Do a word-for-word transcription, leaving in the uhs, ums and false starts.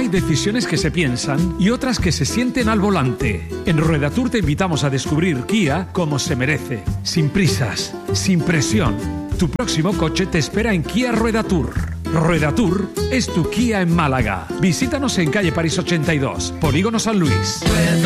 Hay decisiones que se piensan y otras que se sienten al volante. En Rueda Tour te invitamos a descubrir Kia como se merece, sin prisas, sin presión. Tu próximo coche te espera en Kia Rueda Tour. Rueda Tour es tu Kia en Málaga. Visítanos en calle París ochenta y dos, Polígono San Luis.